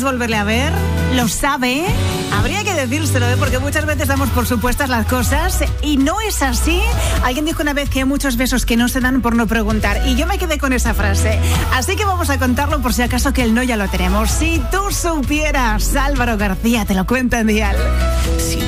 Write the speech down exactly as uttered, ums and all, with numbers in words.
volverle a ver? ¿Lo sabe? Habría que decírselo, ¿eh? Porque muchas veces damos por supuestas las cosas y no es así. Alguien dijo una vez que hay muchos besos que no se dan por no preguntar y yo me quedé con esa frase. Así que vamos a contarlo por si acaso que el no ya lo tenemos. Si tú supieras, Álvaro García te lo cuenta en Dial. Si